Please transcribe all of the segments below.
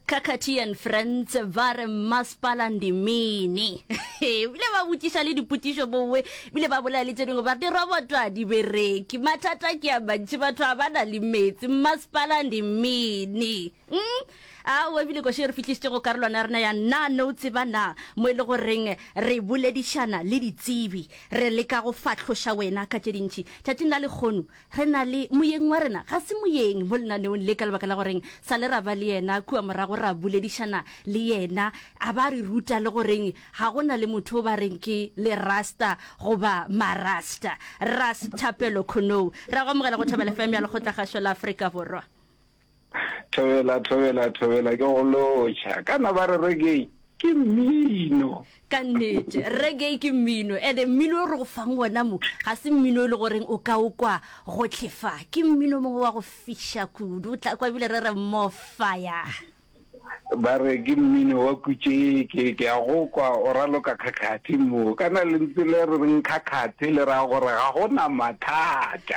Kakati and friends vare masipala ndimini bile ba botšiša le diputišo bowe bile ba bola le tšedingo ba diroboto a di bereki mathata ke a bantši batho a bana le metsi masipala ndimini awe bile ko re fitlisitse go karolwana rena ya nna no tsebana mo e le goreng re boledišana le ditsebi re leka go fatlhoša wena ka tše dintšhi tšatšing la lekgono re na le moyeng wa rena ga se moyeng mo lenaneong le ka lebaka la goreng sa le ra ba le yena kua morago ra boledišana le yena a ba re ruta le goreng ga gona le motho o ba reng ke le rasta goba marasta Thapelo Khounou ra go amogela go Thobela FM ya Lekgotla la Afrika Borwa. Thobela ke go locha kana ba re reggae ke mmino ka nnete reggae ke mmino ene mmino re go fang wona mo ga se mmino le goreng o ka o kwa go tlefa ke mmino mongwe wa go fisha kudu tla kwa bile re re mo fire ba re ke mmino wa kutse ke a go kwa o raloka khakhathi mo kana le ntse le re reng khakhathi le ra gore ga gona mathata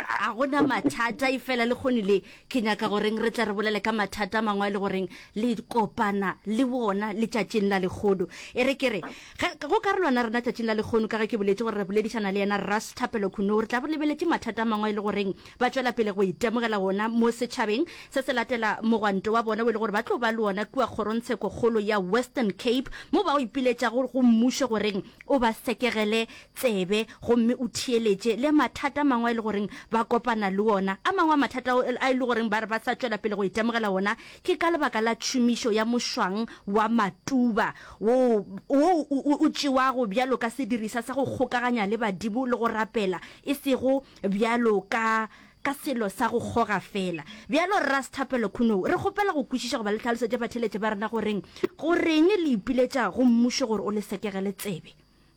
e fela le kgonile ke nyaka goreng re tla re bolele ka mathata mangwe le goreng le kopana le bona le tšatšing la lekgono e re kere go karolwana rena tšatšing la lekgono ka ge ke boletse gore re boledišana le yena Thapelo Khounou re tla bo lebeletse mathata mangwe le goreng ba tšwela pele go itemogela wona mo setšhabeng se se latela mogwanto wa bona o le gore ba tlo ba le wona kua kgorontsheko kgolo ya Western Cape mo ba o ipiletša go mmušo goreng o ba sekegele tsebe gomme o thieletše le mathata mangwe le goreng ba kopana le wona a mangwe mathata a ile goreng ba re ba sa tšwela pele go itemogela wona ke ka lebaka la tšhomišo ya mošwang wa matuba wo o tšewago bjalo ka sedirisa sa go kgokaganya le badimo le go rapela e sego bjalo ka selo sa go goga fela bjalo Thapelo Khounou re kgopela go kwešiša go ba le tlhalosetše batheletše ba rena goreng le ipiletša go mmušo gore o le sekegele tsebe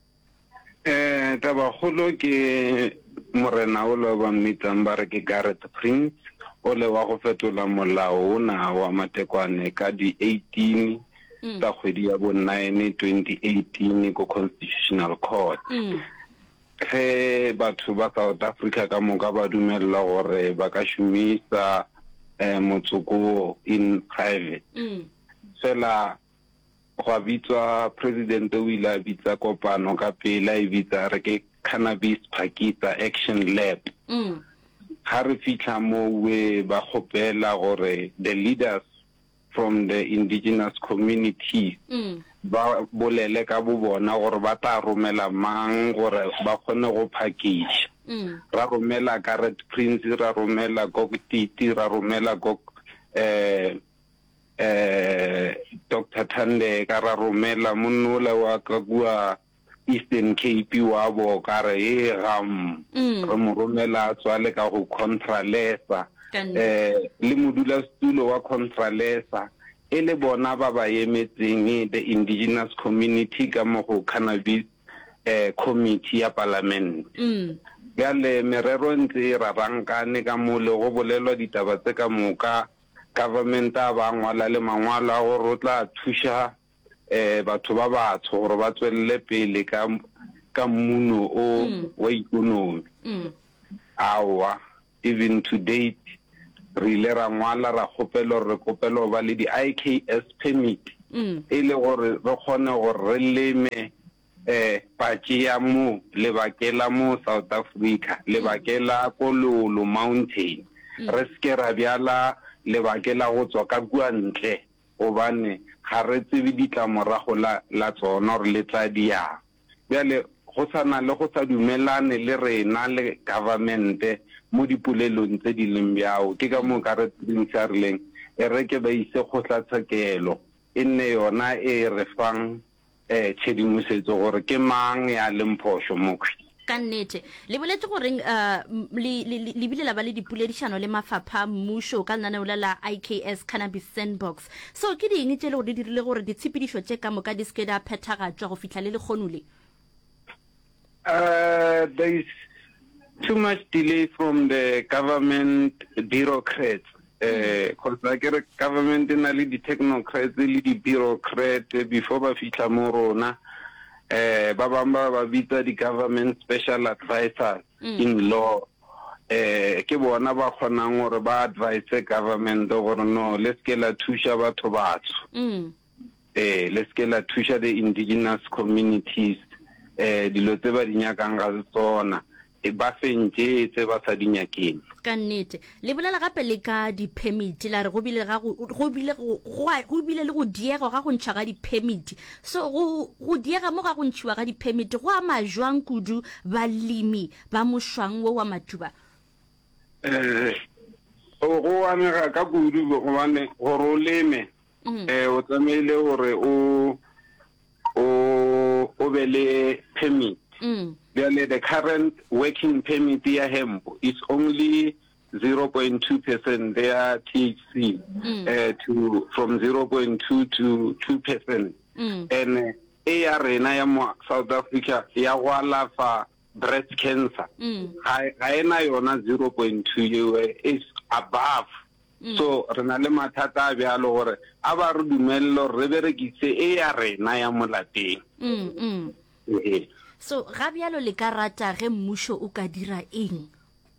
tabagolo ke morena o le ba mmitsang ba re ke Gareth Prince o le wa go fetola molao ona wa matekwane ka di 18 tsa kgwedi ya bo 9 2018 ko Constitutional Court ge batho ba South Africa ka moka ba dumella gore ba ka šomisa motsoko in private fela go bitswa president o ile a bitsa kopano ka pela e bitsa re ke Cannabis Phakisa Action Lab ga re fitlha mo we ba kgopela gore the leaders from the indigenous communities ba bolele ka bo bona gore ba tla romela mang gore ba kgone go package ra romela Gareth Prince ra romela go Titi ra romela go Dr. Thande ka ra romela monnola wa ka bua Eastern Cape wa bo ka re re mo romela tswale ka go contralesa le modula stulo wa contralesa ele bona ba ba emetseng the indigenous community ka mo go Cannabis committee ya parliament gale merero ntse ra rankane ka mo le go bolelwa ditaba tse ka moka government ba ngwala le mangwalo a go rotla thusha batho ba batsho gore ba tswelle pele ka mmuno o wa ikonomi awa even to date re ile ra ngwala ra kopelo ba le di IKS permit e le gore re kgone gore re leme patši ya mo lebakela mo South Africa lebakela Kololo Mountain re ske ra bjala lebakela go tswa ka bua ntle gobane ga re tsebe ditlamorago la tsona re le tla dia bjale go sana le go sa dumelane le rena le government mo dipolelong tse di leng bjao ke ka mo ka re tsintsarleng e re ke ba ise kgotlatshekelo e nne yona e re fang tshedimosetso gore ke mang ya lemphošo mo ka nnete le boletse goreng le bile la ba le dipoledišano le mafapha mmušo ka nna la IKS Cannabis Sandbox so ke ding tše le gore di dirile gore ditshepedišo tše ka moka di ske da phethagatswa go fihla le lekgono le there is too much delay from the government bureaucrats because like government na le di technocrats le di bureaucrats before ba fihla mo rona ba bamba ba bitsa di government special advisors in law ke bona ba kgonang gore ba advise government gore no let's ke la thusha batho batsho let's ke la thusha the indigenous communities dilo tse ba di nyakang ga tsona ba fentse tse ba sa di nyakeng ka nnete le bolela gape le ka di-permit la re go bile le go diega ga go ntšha ga di-permit so go diega mo ga go ntšhiwa ga di-permit go ama jwang kudu balemi ba mošwang wo wa matuba go amega ka kudu gobane gore o leme o tsamaile gore o be le permit the current working permit ya hemp is only 0.2% their THC from 0.2 to 2%. And ARN ya mo South Africa ya walafa breast cancer. Haena yona 0.2 is above. So rena le mathata a bjalo gore a ba re dumello re berekise ARN ya mo lapeng. So ga bjalo le ka rata ge mmušo o ka dira eng?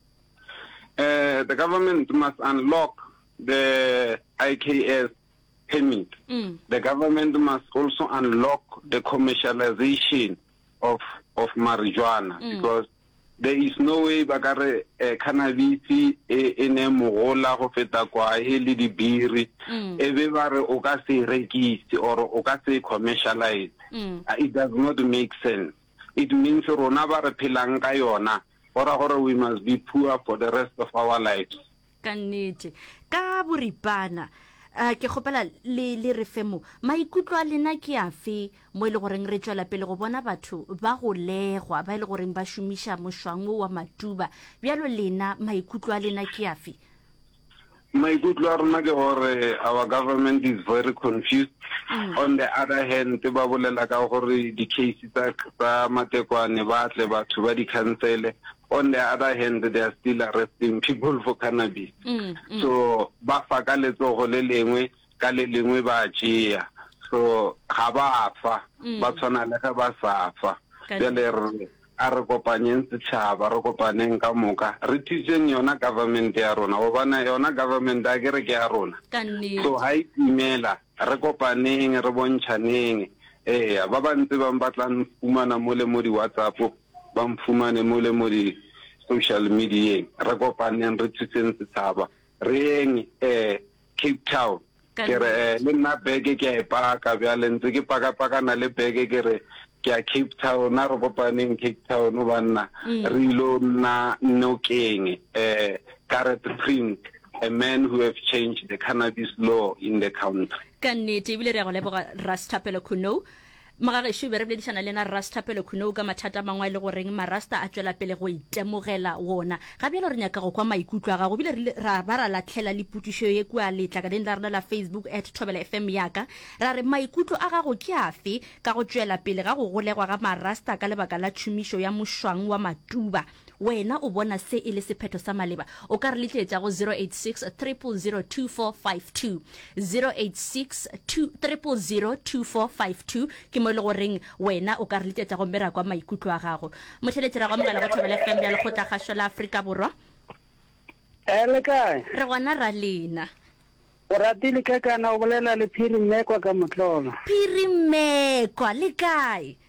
The government must unlock the IKS permit. The government must also unlock the commercialization of marijuana because there is no way bakare cannabis in a mogola go feta kwa e le di biri e be ba re o ka se rekise or o ka se commercialize. It does not make sense. It means rona ba re phelang ka yona gore we must be poor for the rest of our lives. Ka nnete ka boripana ke gopela le re femo maikutlo a lena ke afe mo ile goreng re tswela pele go bona batho ba go legwa ba ile goreng ba shumisha mošwang wa matuba bjalo lena maikutlo a lena ke afe? Maikutlo a rona ke gore our government is very confused. On the other hand ba bolela ka gore di case tsa matekwane ba tle batho ba di cancele. On the other hand they are still arresting people for cannabis. So ba fa ka letsogo le lengwe ka le lengwe ba tšea. So ga ba fa ba tshwana le ga ba sa fa. A re kopanyeng setšhaba re kopaneng ka moka re thuseng yona government ya rona go bona yona government a kere ke ya rona so ha itimela re kopaneng re bontšhaneng ba bantse ba batlang fumana mo le mo di WhatsApp ba mfumane mo le mo di social media re kopaneng re thuseng setšhaba re eng Cape Town ke re le nna beke ke a ipaka bjale ntse ke pakana le beke ke re ke a Cape Town na re kopaneng Cape Town o banna re ilo na Nokeng Gareth Print, a man who have changed the cannabis law in the country. Ka nnete ebile re go leboga Rastapelo Kuno magagesho be re boledišana le na Rastapelo Kuno ka mathata mangwe le goreng marasta a tswela pele go itemogela wona ga bjalo re nyaka go kwa maikutlo a gago bile ra ba ra latlhela le putišo ye kua letla ka la rena la Facebook @thobela.fm yaka ra re maikutlo a gago ke afe ka go tswela pele ga go golegwa ga marasta ka lebaka la tšhomišo ya mošwang wa matuba wena o bona se e le sephetho sa maleba o ka re letletša go 086 0002452 086 0002452 ke mo le goreng wena o ka re letletša go mbera kwa maikutlo a gago motheletši ra go mogala go Thobela FM ya lekgotla kgašo la Afrika Borwa le kae re gona ra lena o ratile ka kana o bolela le Phiri Mmekwa ka Motlolo Phiri Mmekwa le kae